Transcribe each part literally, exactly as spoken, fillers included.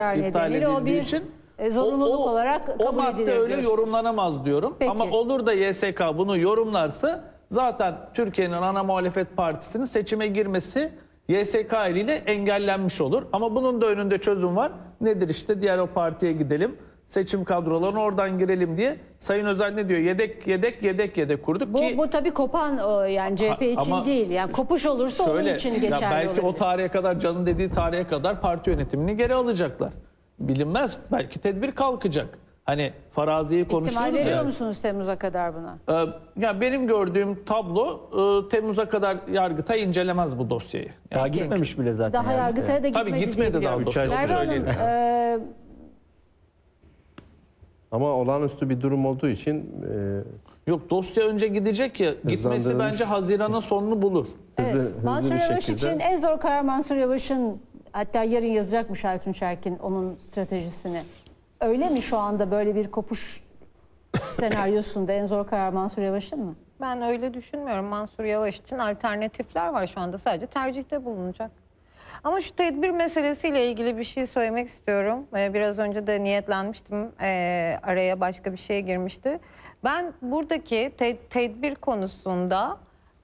iptal edildiği için zorunluluk o, o, olarak kabul o madde öyle diyorsunuz. yorumlanamaz diyorum. Peki. Ama olur da Y S K bunu yorumlarsa zaten Türkiye'nin ana muhalefet partisinin seçime girmesi Y S K eliyle engellenmiş olur. Ama bunun da önünde çözüm var. Nedir işte? Diğer o partiye gidelim. Seçim kadrolarına oradan girelim diye. Sayın Özel ne diyor? Yedek yedek yedek yedek kurduk bu, ki. Bu tabii kopan yani C H P için ama değil. Yani kopuş olursa şöyle, onun için geçerli ya belki olabilir. o tarihe kadar, Can'ın dediği tarihe kadar parti yönetimini geri alacaklar. Bilinmez. Belki tedbir kalkacak. Hani faraziyi konuşuyoruz. İhtimal veriyor yani. musunuz Temmuz'a kadar buna? Ee, ya benim gördüğüm tablo e, Temmuz'a kadar Yargıtay incelemez bu dosyayı. Yani daha çünkü, gitmemiş bile zaten. Daha yani. Yargıtay'a da gitmedi. Tabii gitmedi daha Üç ay dosyayı. sonra Merve Hanım, e, ama olağanüstü bir durum olduğu için e, yok, dosya önce gidecek ya, gitmesi bence Haziran'ın sonunu bulur. evet, hızlı, hızlı Mansur bir Yavaş şekilde. için en zor karar Mansur Yavaş'ın, hatta yarın yazacakmış Aytun Çerkin onun stratejisini. Öyle mi şu anda böyle bir kopuş senaryosunda en zor karar Mansur Yavaş'ın mı? Ben öyle düşünmüyorum. Mansur Yavaş için alternatifler var şu anda. Sadece tercihte bulunacak. Ama şu tedbir meselesiyle ilgili bir şey söylemek istiyorum. Biraz önce de niyetlenmiştim. Araya başka bir şey girmişti. Ben buradaki te tedbir konusunda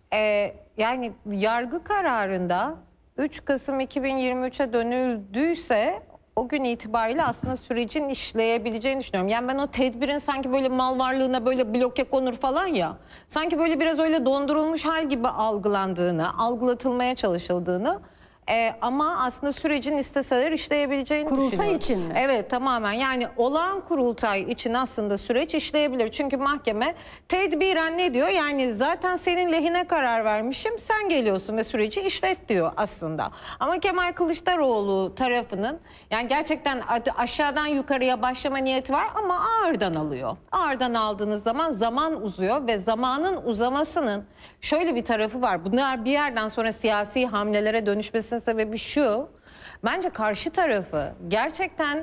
yani yargı kararında üç Kasım iki bin yirmi üç'e dönüldüyse o gün itibariyle aslında sürecin işleyebileceğini düşünüyorum. Yani ben o tedbirin sanki böyle mal varlığına böyle bloke konur falan ya, sanki böyle biraz öyle dondurulmuş hal gibi algılandığını, algılatılmaya çalışıldığını e, ama aslında sürecin isteseler işleyebileceğini Kurultay düşünüyorum. için mi? Evet, tamamen. Yani olağan kurultay için aslında süreç işleyebilir. Çünkü mahkeme tedbiren ne diyor? Yani zaten senin lehine karar vermişim, sen geliyorsun ve süreci işlet diyor aslında. Ama Kemal Kılıçdaroğlu tarafının yani gerçekten aşağıdan yukarıya başlama niyeti var ama ağırdan alıyor. Ağırdan aldığınız zaman zaman uzuyor ve zamanın uzamasının şöyle bir tarafı var. Bunlar bir yerden sonra siyasi hamlelere dönüşmesinin sebebi şu. Bence karşı tarafı gerçekten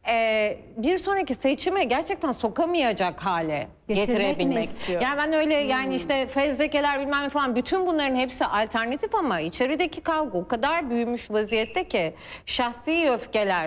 e, bir sonraki seçime gerçekten sokamayacak hale getirebilmek. Yani ben öyle yani hmm. işte fezlekeler bilmem ne falan, bütün bunların hepsi alternatif ama içerideki kavga o kadar büyümüş vaziyette ki şahsi öfkeler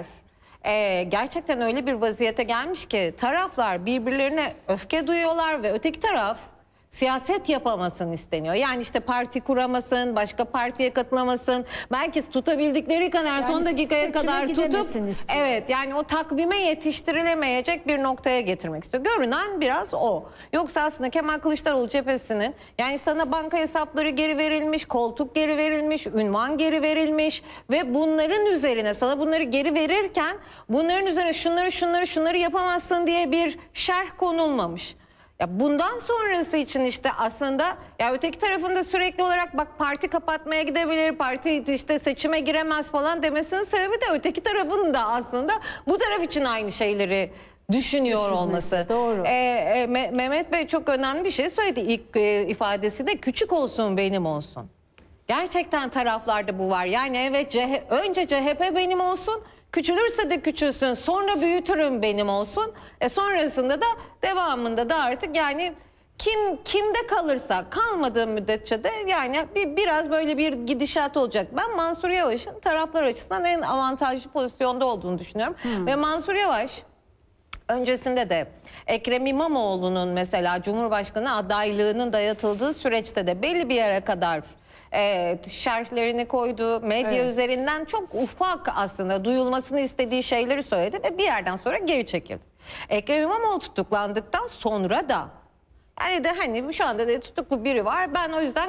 e, gerçekten öyle bir vaziyete gelmiş ki taraflar birbirlerine öfke duyuyorlar ve öteki taraf siyaset yapamasın isteniyor. Yani işte parti kuramasın, başka partiye katılamasın. Belki tutabildikleri kadar yani son dakikaya kadar tutup istiyor. Evet, yani o takvime yetiştirilemeyecek bir noktaya getirmek istiyor. Görünen biraz o. Yoksa aslında Kemal Kılıçdaroğlu cephesinin yani sana banka hesapları geri verilmiş, koltuk geri verilmiş, ünvan geri verilmiş ve bunların üzerine sana bunları geri verirken bunların üzerine şunları şunları şunları yapamazsın diye bir şerh konulmamış. Ya bundan sonrası için işte aslında ya öteki tarafında sürekli olarak bak parti kapatmaya gidebilir, parti işte seçime giremez falan demesinin sebebi de öteki tarafın da aslında bu taraf için aynı şeyleri düşünüyor Düşünmesi, olması. Doğru. Ee, e, Mehmet Bey çok önemli bir şey söyledi ilk e, ifadesi de, küçük olsun benim olsun. Gerçekten taraflarda bu var. Yani evet C H P, önce C H P benim olsun. Küçülürse de küçülsün, sonra büyütürüm benim olsun. E sonrasında da devamında da artık yani kim kimde kalırsa, kalmadığı müddetçe de yani bir, biraz böyle bir gidişat olacak. Ben Mansur Yavaş'ın taraflar açısından en avantajlı pozisyonda olduğunu düşünüyorum. Hmm. Ve Mansur Yavaş öncesinde de Ekrem İmamoğlu'nun mesela Cumhurbaşkanı adaylığının dayatıldığı süreçte de belli bir yere kadar Evet, şerhlerini koydu. Medya evet. üzerinden çok ufak aslında duyulmasını istediği şeyleri söyledi ve bir yerden sonra geri çekildi. Ekrem İmamoğlu tutuklandıktan sonra da yani de hani şu anda da tutuklu biri var. Ben o yüzden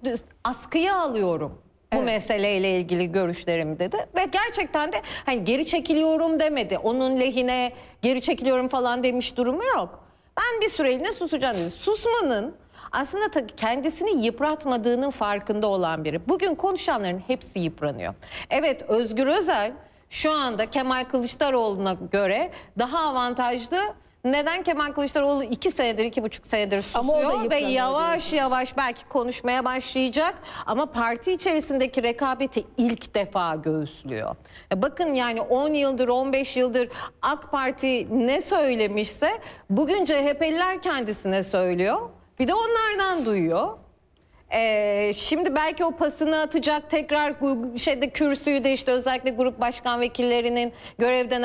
askıya alıyorum bu evet. meseleyle ilgili görüşlerimi dedi ve gerçekten de hani geri çekiliyorum demedi. Onun lehine geri çekiliyorum falan demiş durumu yok. Ben bir süreliğine susacağım dedi. Susmanın aslında kendisini yıpratmadığının farkında olan biri. Bugün konuşanların hepsi yıpranıyor. Evet, Özgür Özel şu anda Kemal Kılıçdaroğlu'na göre daha avantajlı. Neden? Kemal Kılıçdaroğlu iki senedir, iki buçuk senedir susuyor ve yavaş diyorsunuz. yavaş belki konuşmaya başlayacak. Ama parti içerisindeki rekabeti ilk defa göğüslüyor. Bakın yani on yıldır, on beş yıldır AK Parti ne söylemişse bugün C H P'liler kendisine söylüyor. Bir de onlardan duyuyor. Ee, şimdi belki o pasını atacak, tekrar şeyde kürsüyü de işte özellikle grup başkan vekillerinin görevden